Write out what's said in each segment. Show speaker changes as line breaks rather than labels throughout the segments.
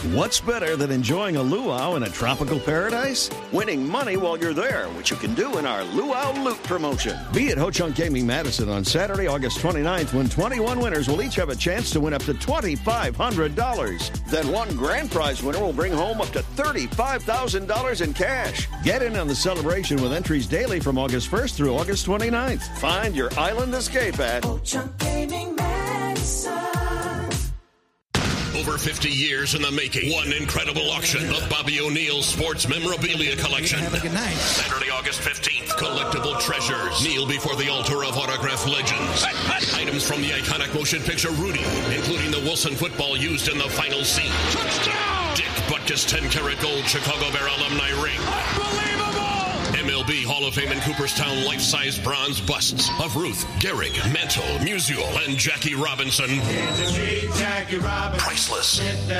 What's better than enjoying a luau in a tropical paradise? Winning money while you're there, which you can do in our Luau Loot promotion. Be at Ho Chunk Gaming Madison on Saturday, August 29th, when 21 winners will each have a chance to win up to $2,500. Then one grand prize winner will bring home up to $35,000 in cash. Get in on the celebration with entries daily from August 1st through August 29th. Find your island escape at Ho Chunk Gaming Madison.
Over 50 years in the making. One incredible auction. The Bobby O'Neill Sports Memorabilia Collection.
Have a good night.
Saturday, August 15th. Collectible treasures. Kneel before the altar of autograph legends. Items from the iconic motion picture Rudy, including the Wilson football used in the final scene. Touchdown! Dick Butkus 10-karat gold Chicago Bear alumni ring. Unbelievable! MLB Hall of Fame in Cooperstown life-size bronze busts of Ruth, Gehrig, Mantle, Musial, and Jackie Robinson. Priceless.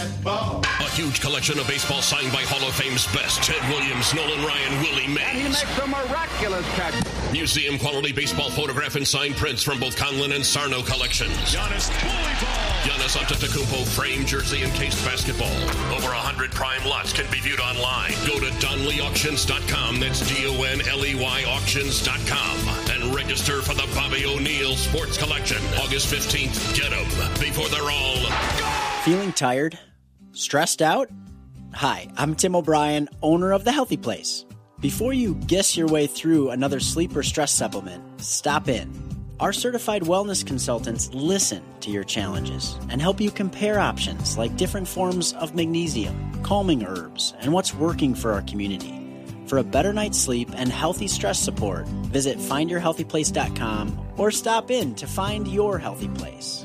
A huge collection of baseball signed by Hall of Fame's best. Ted Williams, Nolan Ryan, Willie Mays.
And he makes a miraculous catch.
Museum quality baseball photograph and signed prints from both Conlon and Sarno collections. Giannis Antetokounmpo framed jersey and cased basketball. Over 100 prime lots can be viewed online. Go to DonleyAuctions.com. That's DONLEY auctions.com. And register for the Bobby O'Neill Sports Collection. August 15th. Get them before they're all gone.
Feeling tired? Stressed out? Hi, I'm Tim O'Brien, owner of The Healthy Place. Before you guess your way through another sleep or stress supplement, stop in. Our certified wellness consultants listen to your challenges and help you compare options like different forms of magnesium, calming herbs, and what's working for our community. For a better night's sleep and healthy stress support, visit findyourhealthyplace.com or stop in to find your healthy place.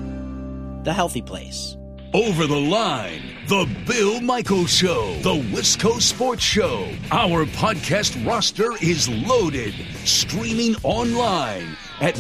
The Healthy Place.
Over the Line, The Bill Michaels Show, The Wisco Sports Show. Our podcast roster is loaded. Streaming online at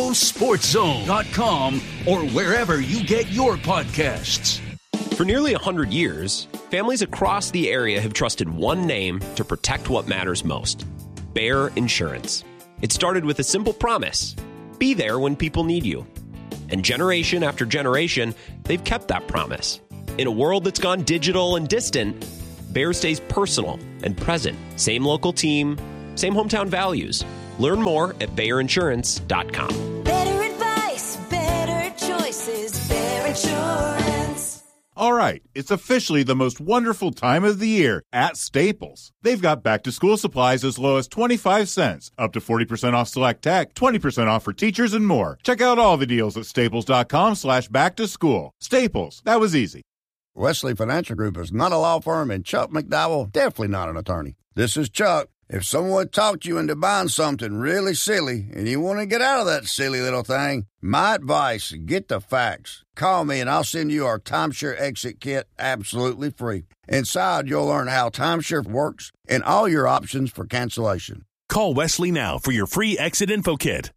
WiscoSportsZone.com or wherever you get your podcasts.
For nearly 100 years, families across the area have trusted one name to protect what matters most: Bayer Insurance. It started with a simple promise: be there when people need you. And generation after generation, they've kept that promise. In a world that's gone digital and distant, Bayer stays personal and present. Same local team, same hometown values. Learn more at BayerInsurance.com.
Better advice, better choices, Bayer Insurance.
All right, it's officially the most wonderful time of the year at Staples. They've got back-to-school supplies as low as 25 cents, up to 40% off select tech, 20% off for teachers, and more. Check out all the deals at staples.com/back-to-school. Staples, that was easy.
Wesley Financial Group is not a law firm, and Chuck McDowell definitely not an attorney. This is Chuck. If someone talked you into buying something really silly and you want to get out of that silly little thing, my advice, get the facts. Call me and I'll send you our Timeshare Exit Kit absolutely free. Inside, you'll learn how timeshare works and all your options for cancellation.
Call Wesley now for your free Exit Info Kit.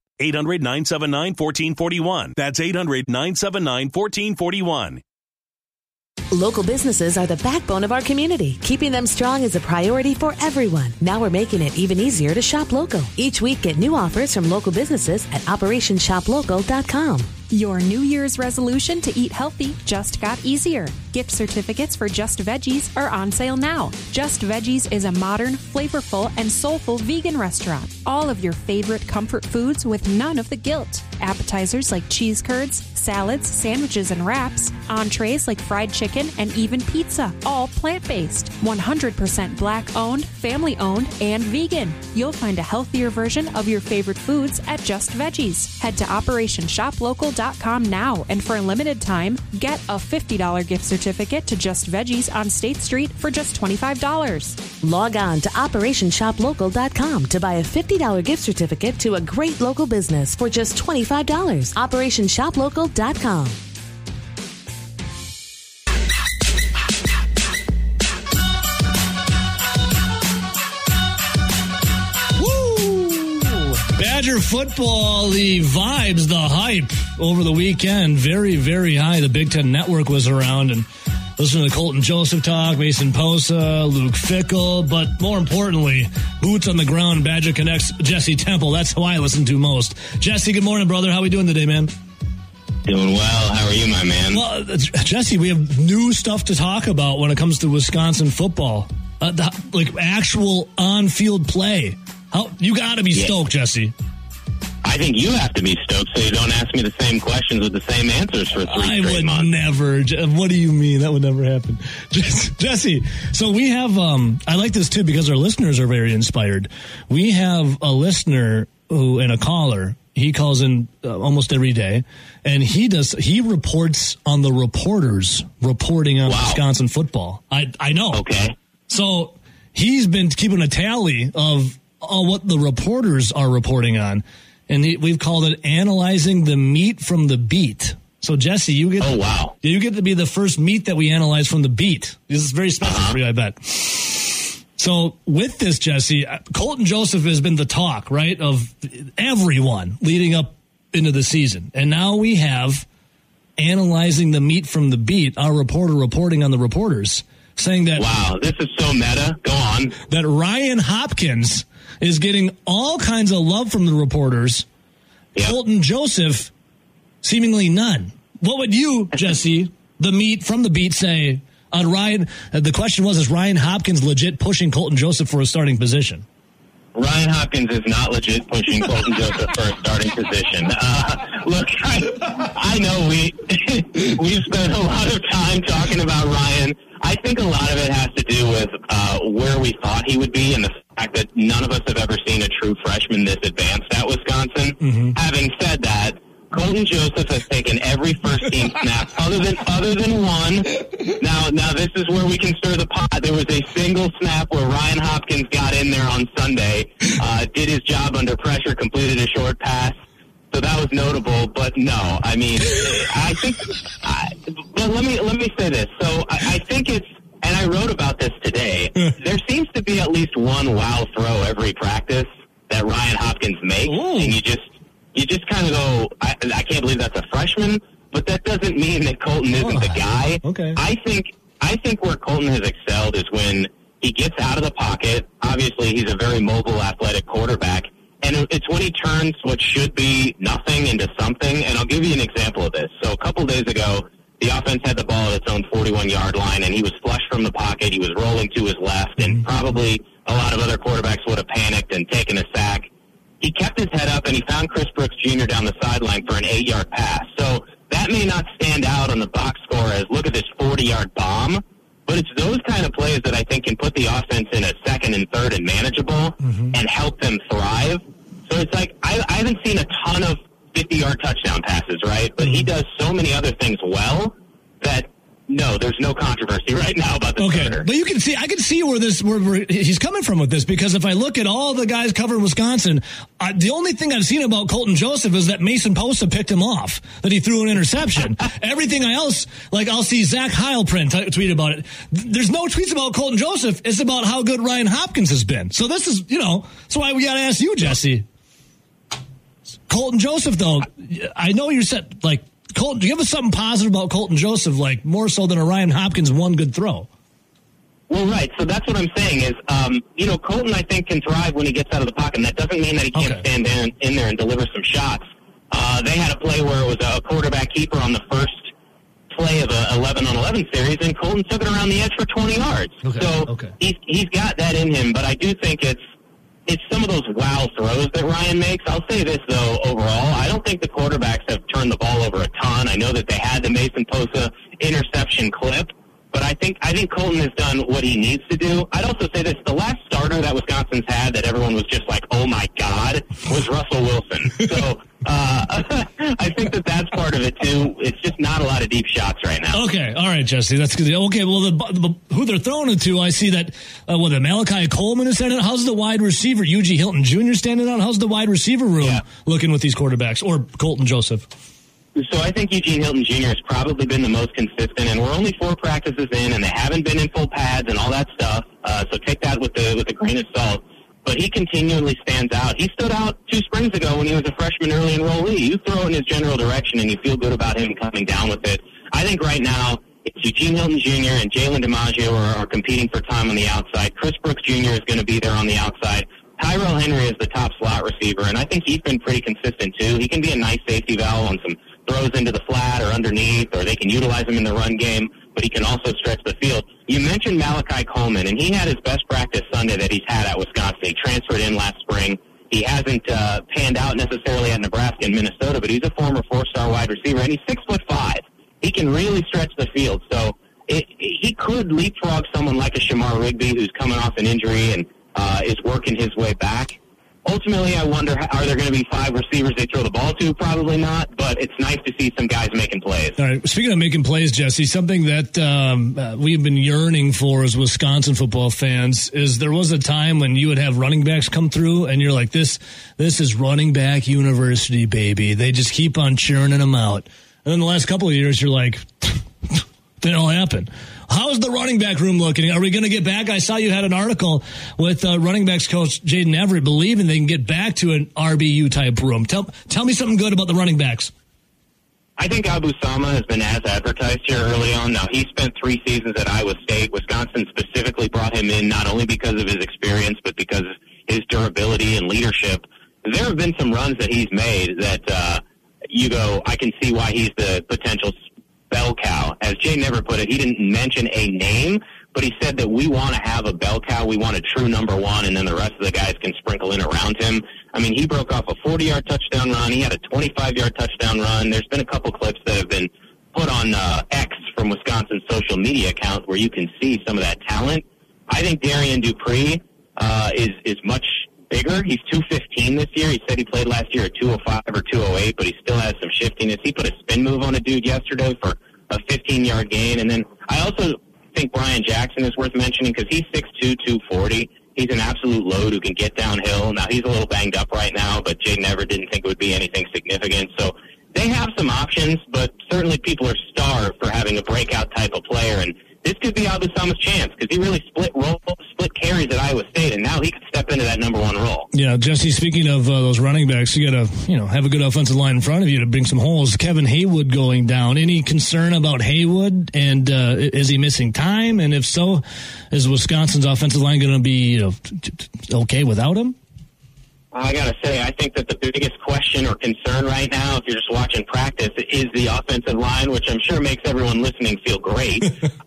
800-979-1441. That's 800-979-1441.
Local businesses are the backbone of our community. Keeping them strong is a priority for everyone. Now we're making it even easier to shop local. Each week, get new offers from local businesses at OperationShopLocal.com.
Your New Year's resolution to eat healthy just got easier. Gift certificates for Just Veggies are on sale now. Just Veggies is a modern, flavorful, and soulful vegan restaurant. All of your favorite comfort foods with none of the guilt. Appetizers like cheese curds, salads, sandwiches, and wraps. Entrees like fried chicken and even pizza. All plant-based. 100% Black-owned, family-owned, and vegan. You'll find a healthier version of your favorite foods at Just Veggies. Head to OperationShopLocal.com now, and for a limited time, get a $50 gift certificate to Just Veggies on State Street for just $25.
Log on to OperationShopLocal.com to buy a $50 gift certificate to a great local business for just $25. OperationShopLocal.com.
Badger football, the vibes, the hype over the weekend, very, very high. The Big Ten Network was around and listening to Colton Joseph talk, Mason Posa, Luke Fickell, but more importantly, boots on the ground, Badger Connect's Jesse Temple. That's who I listen to most. Jesse, good morning, brother. How we doing today, man?
Doing well. How are you, my man?
Well, Jesse, we have new stuff to talk about when it comes to Wisconsin football. Like actual on-field play. You got to be stoked, Jesse.
I think you have to be stoked so you don't ask me the same questions with the same answers for 3 straight months.
Never. What do you mean? That would never happen. Jesse, so we have, I like this too because our listeners are very inspired. We have a listener and a caller. He calls in almost every day, and he reports on the reporters reporting on Wisconsin football. I know.
Okay.
So he's been keeping a tally of what the reporters are reporting on. And we've called it analyzing the meat from the beat. So, Jesse, you get to be the first meat that we analyze from the beat. This is very special for you, I bet. So, with this, Jesse, Colton Joseph has been the talk, right, of everyone leading up into the season. And now we have analyzing the meat from the beat, our reporter reporting on the reporters, saying that...
Wow, this is so meta. Go on.
That Ryan Hopkins is getting all kinds of love from the reporters. Yep. Colton Joseph, seemingly none. What would you, Jesse, the meat from the beat, say on Ryan? The question was, is Ryan Hopkins legit pushing Colton Joseph for a starting position?
Ryan Hopkins is not legit pushing Colton Joseph for a starting position. Look, I know we've spent a lot of time talking about Ryan. I think a lot of it has to do with where we thought he would be and the fact that none of us have ever seen a true freshman this advanced at Wisconsin. Mm-hmm. Having said that, Colton Joseph has taken every first-team snap other than one. Now this is where we can stir the pot. There was a single snap where Ryan Hopkins got in there on Sunday, did his job under pressure, completed a short pass. So that was notable, but no, I mean, I think. But let me say this. So I think it's, and I wrote about this today. There seems to be at least one wow throw every practice that Ryan Hopkins makes, and you just kind of go, I can't believe that's a freshman, but that doesn't mean that Colton isn't the guy.
Okay.
I think where Colton has excelled is when he gets out of the pocket. Obviously, he's a very mobile, athletic quarterback. And it's when he turns what should be nothing into something. And I'll give you an example of this. So a couple days ago, the offense had the ball at its own 41-yard line, and he was flush from the pocket. He was rolling to his left, and probably a lot of other quarterbacks would have panicked and taken a sack. He kept his head up, and he found Chris Brooks Jr. down the sideline for an 8-yard pass. So that may not stand out on the box score as, look at this 40-yard bomb, but it's those kind of plays that I think can put the offense in a second and third and manageable and help them thrive. So it's like, I haven't seen a ton of 50-yard touchdown passes, right? But he does so many other things well that, no, there's no controversy right now about the starter.
But you can see, I can see where he's coming from with this, because if I look at all the guys covering Wisconsin, the only thing I've seen about Colton Joseph is that Mason Posa picked him off, that he threw an interception. Everything else, like I'll see Zach Heilprin tweet about it. There's no tweets about Colton Joseph. It's about how good Ryan Hopkins has been. So this is, that's why we got to ask you, Jesse. Colton Joseph, though, I know you said, Colton, do you have something positive about Colton Joseph, more so than a Ryan Hopkins one good throw?
Well, right. So that's what I'm saying is, Colton, I think, can thrive when he gets out of the pocket. And that doesn't mean that he can't stand in there and deliver some shots. They had a play where it was a quarterback keeper on the first play of a 11-on-11 series, and Colton took it around the edge for 20 yards. He's got that in him, but I do think it's some of those wow throws that Ryan makes. I'll say this, though, overall, I don't think the quarterbacks have turned the ball over a ton. I know that they had the Mason Posa interception clip, but I think Colton has done what he needs to do. I'd also say this, the last starter that Wisconsin's had that everyone was just like, oh my God, was Russell Wilson. So I think that's part of it, too. It's just not a lot of deep shots right now.
Okay, all right, Jesse, that's good. Okay, well, who they're throwing it to, I see that, Malachi Coleman is standing out. How's the wide receiver, Eugene Hilton Jr. standing out? How's the wide receiver room looking with these quarterbacks, or Colton Joseph?
So I think Eugene Hilton Jr. has probably been the most consistent, and we're only 4 practices in, and they haven't been in full pads and all that stuff. So take that with a grain of salt. But he continually stands out. He stood out 2 springs ago when he was a freshman early enrollee. You throw it in his general direction, and you feel good about him coming down with it. I think right now it's Eugene Hilton Jr. and Jalen DiMaggio are competing for time on the outside. Chris Brooks Jr. is going to be there on the outside. Tyrell Henry is the top slot receiver, and I think he's been pretty consistent, too. He can be a nice safety valve on some throws into the flat or underneath, or they can utilize him in the run game, but he can also stretch the field. You mentioned Malachi Coleman, and he had his best practice Sunday that he's had at Wisconsin. He transferred in last spring. He hasn't panned out necessarily at Nebraska and Minnesota, but he's a former 4-star wide receiver, and he's 6'5". He can really stretch the field, so he could leapfrog someone like a Shamar Rigby who's coming off an injury and is working his way back. Ultimately, I wonder, are there going to be 5 receivers they throw the ball to? Probably not, but it's nice to see some guys making plays.
All right, speaking of making plays, Jesse, something that we've been yearning for as Wisconsin football fans is there was a time when you would have running backs come through, and you're like, this is running back university, baby. They just keep on churning them out. And then the last couple of years, you're like, they don't happen. How's the running back room looking? Are we going to get back? I saw you had an article with running backs coach Jaden Everett believing they can get back to an RBU type room. Tell me something good about the running backs.
I think Abu Sama has been as advertised here early on. Now, he spent 3 seasons at Iowa State. Wisconsin specifically brought him in not only because of his experience, but because of his durability and leadership. There have been some runs that he's made that you go, I can see why he's the potential bell cow. As Jay never put it, he didn't mention a name, but he said that we want to have a bell cow. We want a true number one, and then the rest of the guys can sprinkle in around him. I mean, he broke off a 40-yard touchdown run. He had a 25-yard touchdown run. There's been a couple clips that have been put on X from Wisconsin's social media account where you can see some of that talent. I think Darian Dupree is much bigger. He's 215 this year. He said he played last year at 205 or 208, but he still has some shiftiness. He put a spin move on a dude yesterday for a 15-yard gain. And then I also think Brian Jackson is worth mentioning because he's 6'2", 240. He's an absolute load who can get downhill. Now, he's a little banged up right now, but Jaden Everett didn't think it would be anything significant. So they have some options, but certainly people are starved for having a breakout type of player. And this could be Abu Sama's chance because he really split carries at Iowa State, and now he could step into that number one role.
Yeah, Jesse, speaking of those running backs, you got to have a good offensive line in front of you to bring some holes. Kevin Haywood going down. Any concern about Haywood, and is he missing time? And if so, is Wisconsin's offensive line going to be okay without him?
I got to say, I think that the biggest question or concern right now, if you're just watching practice, is the offensive line, which I'm sure makes everyone listening feel great.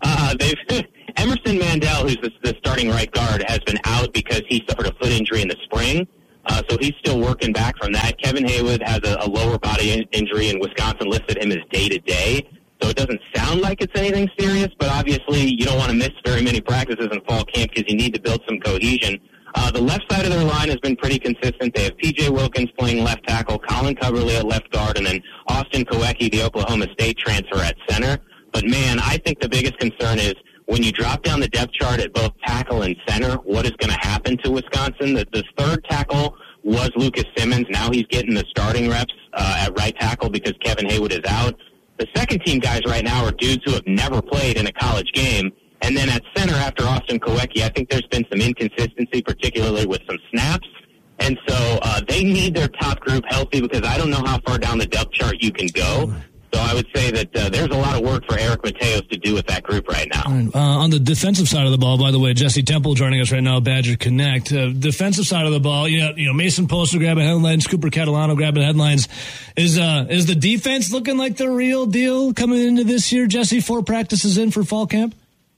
Emerson Mandel, who's the starting right guard, has been out because he suffered a foot injury in the spring. So he's still working back from that. Kevin Haywood has a lower body injury, and Wisconsin listed him as day-to-day. So it doesn't sound like it's anything serious, but obviously you don't want to miss very many practices in fall camp because you need to build some cohesion. The left side of their line has been pretty consistent. They have P.J. Wilkins playing left tackle, Colin Coverly at left guard, and then Austin Koecki, the Oklahoma State transfer, at center. But, man, I think the biggest concern is when you drop down the depth chart at both tackle and center, what is going to happen to Wisconsin? The third tackle was Lucas Simmons. Now he's getting the starting reps at right tackle because Kevin Haywood is out. The second-team guys right now are dudes who have never played in a college game. And then at center, after Austin Koecki, I think there's been some inconsistency, particularly with some snaps. And so they need their top group healthy because I don't know how far down the depth chart you can go. So I would say that there's a lot of work for Eric Mateos to do with that group right now.
On the defensive side of the ball, by the way, Jesse Temple joining us right now, Badger Connect. Defensive side of the ball, Mason Poster grabbing headlines, Cooper Catalano grabbing headlines. Is the defense looking like the real deal coming into this year, Jesse? 4 practices in for fall camp?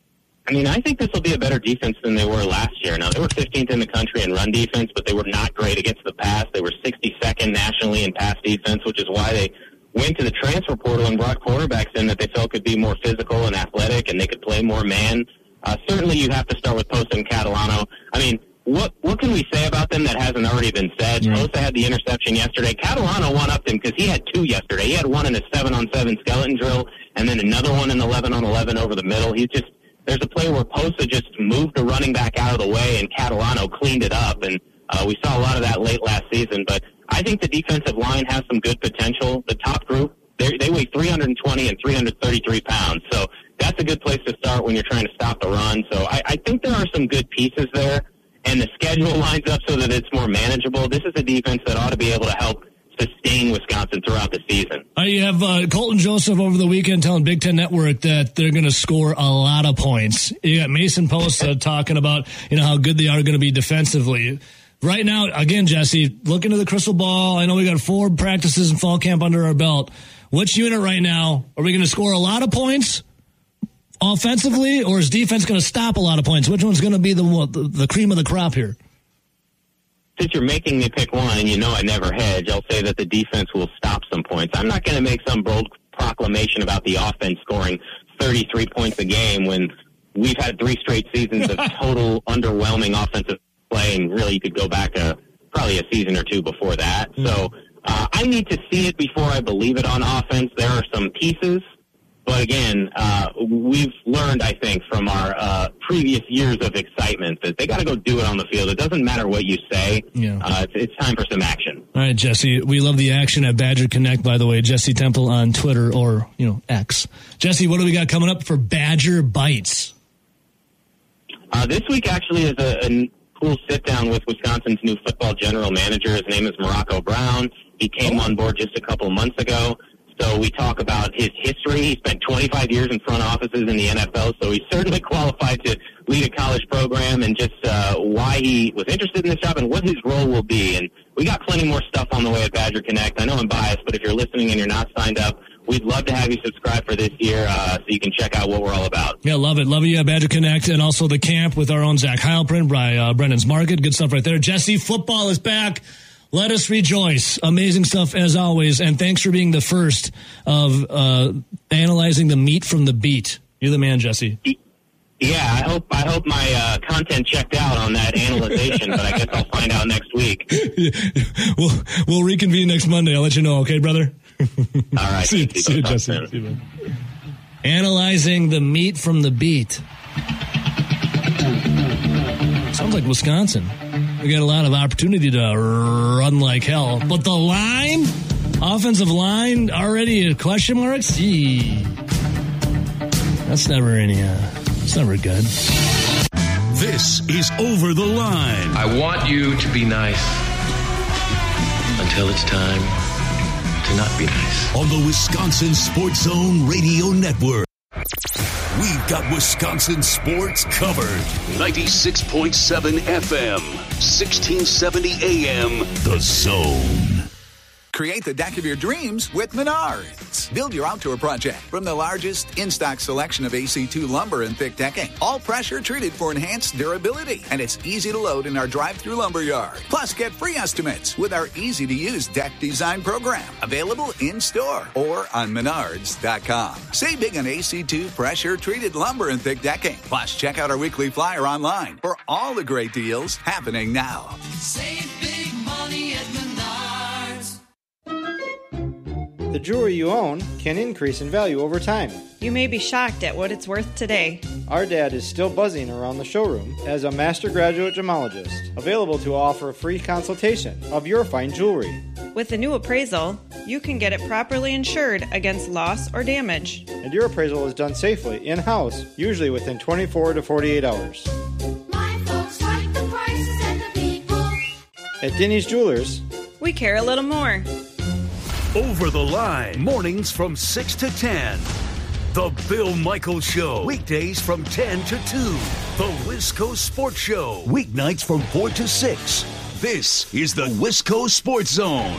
I mean, I think this will be a better defense than they were last year. Now, they were 15th in the country in run defense, but they were not great against the pass. They were 62nd nationally in pass defense, which is why they went to the transfer portal and brought quarterbacks in that they felt could be more physical and athletic and they could play more man. Certainly you have to start with Posta and Catalano. I mean, what can we say about them that hasn't already been said? Yeah. Posta had the interception yesterday. Catalano one-upped him because he had 2 yesterday. He had one in a 7-on-7 skeleton drill and then another one in 11-on-11 over the middle. There's a play where Posta just moved the running back out of the way and Catalano cleaned it up, and we saw a lot of that late last season. But I think the defensive line has some good potential. The top group, they weigh 320 and 333 pounds, so that's a good place to start when you're trying to stop the run. So I think there are some good pieces there, and the schedule lines up so that it's more manageable. This is a defense that ought to be able to help sustain Wisconsin throughout the season.
You have Colton Joseph over the weekend telling Big Ten Network that they're going to score a lot of points. You got Mason Posta talking about how good they are going to be defensively. Right now, again, Jesse, look into the crystal ball. I know we got 4 practices in fall camp under our belt. which unit right now, are we going to score a lot of points offensively, or is defense going to stop a lot of points? Which one's going to be the cream of the crop here?
Since you're making me pick one, and you know I never hedge, I'll say that the defense will stop some points. I'm not going to make some bold proclamation about the offense scoring 33 points a game when we've had 3 straight seasons of total underwhelming offensive play, and really you could go back to probably a season or 2 before that. So I need to see it before I believe it on offense. There are some pieces, but again, we've learned, I think, from our previous years of excitement that they got to go do it on the field. It doesn't matter what you say. It's time for some action.
All right, Jesse, we love the action at Badger Connect, by the way. Jesse Temple on Twitter or, X. Jesse, what do we got coming up for Badger Bites?
This week actually is a cool sit-down with Wisconsin's new football general manager. His name is Morocco Brown. He came on board just a couple months ago. So we talk about his history. He spent 25 years in front offices in the NFL, so he's certainly qualified to lead a college program, and just why he was interested in this job and what his role will be. And we got plenty more stuff on the way at Badger Connect. I know I'm biased, but if you're listening and you're not signed up, we'd love to have you subscribe for this year so you can check out what we're all about.
Yeah, love it. Love you at Badger Connect, and also the camp with our own Zach Heilprin by Brennan's Market. Good stuff right there. Jesse, football is back. Let us rejoice. Amazing stuff as always, and thanks for being the first of analyzing the meat from the beat. You're the man, Jesse.
Yeah, I hope my content checked out on that analyzation, but I guess I'll find out next week.
We'll reconvene next Monday. I'll let you know, okay, brother?
All right.
See you, Jesse. See you, man. Analyzing the meat from the beat. Sounds like Wisconsin. We got a lot of opportunity to run like hell. But the line, offensive line, already question marks? Gee. That's never it's never good.
This is Over the Line.
I want you to be nice until it's time to not be nice.
On the Wisconsin Sports Zone Radio Network. We've got Wisconsin sports covered. 96.7 FM, 1670 AM, The Zone.
Create the deck of your dreams with Menards. Build your outdoor project from the largest in-stock selection of AC2 lumber and thick decking. All pressure treated for enhanced durability. And it's easy to load in our drive-through lumber yard. Plus, get free estimates with our easy-to-use deck design program. Available in-store or on Menards.com. Save big on AC2 pressure-treated lumber and thick decking. Plus, check out our weekly flyer online for all the great deals happening now.
Save big money at Menards.
The jewelry you own can increase in value over time.
You may be shocked at what it's worth today.
Our dad is still buzzing around the showroom as a master graduate gemologist, available to offer a free consultation of your fine jewelry.
With the new appraisal, you can get it properly insured against loss or damage.
And your appraisal is done safely in-house, usually within 24 to 48 hours.
My folks like the prices and the people.
At Denny's Jewelers,
we care a little more.
Over the Line, mornings from 6 to 10. The Bill Michaels Show, weekdays from 10 to 2. The Wisco Sports Show, weeknights from 4 to 6. This is the Wisco Sports Zone.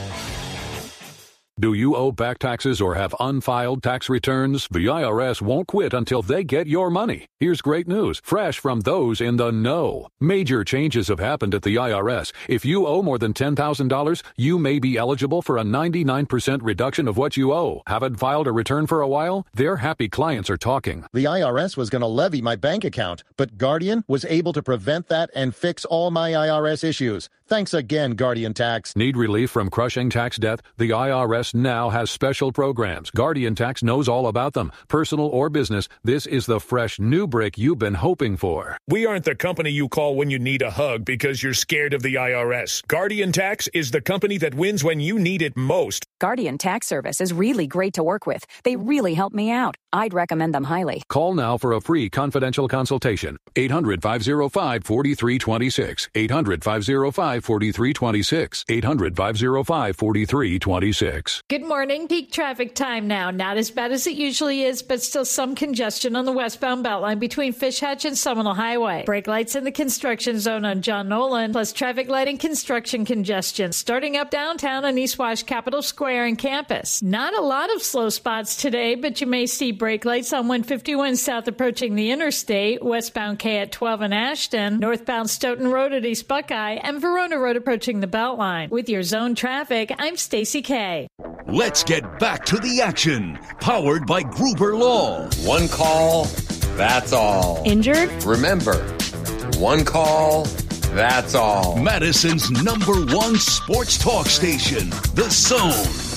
Do you owe back taxes or have unfiled tax returns? The IRS won't quit until they get your money. Here's great news, fresh from those in the know. Major changes have happened at the IRS. If you owe more than $10,000, you may be eligible for a 99% reduction of what you owe. Haven't filed a return for a while? Their happy clients are talking.
The IRS was going to levy my bank account, but Guardian was able to prevent that and fix all my IRS issues. Thanks again, Guardian Tax.
Need relief from crushing tax debt? The IRS now has special programs. Guardian Tax knows all about them. Personal or business, this is the fresh new brick you've been hoping for.
We aren't the company you call when you need a hug because you're scared of the IRS. Guardian Tax is the company that wins when you need it most.
Guardian Tax Service is really great to work with. They really help me out. I'd recommend them highly.
Call now for a free confidential consultation. 800-505-4326. 800-505-4326. 800-505-4326.
Good morning. Peak traffic time now. Not as bad as it usually is, but still some congestion on the westbound Beltline between Fish Hatch and Seminole Highway. Brake lights in the construction zone on John Nolan, plus traffic light and construction congestion starting up downtown on East Wash Capitol Square and campus. Not a lot of slow spots today, but you may see brake lights on 151 south approaching the interstate, westbound K at 12 in Ashton, northbound Stoughton Road at East Buckeye, and Verona Road approaching the Beltline. With your zone traffic, I'm Stacy K.
Let's get back to the action. Powered by Gruber Law.
One call, that's all.
Injured?
Remember, one call, that's all.
Madison's #1 sports talk station, The Zone.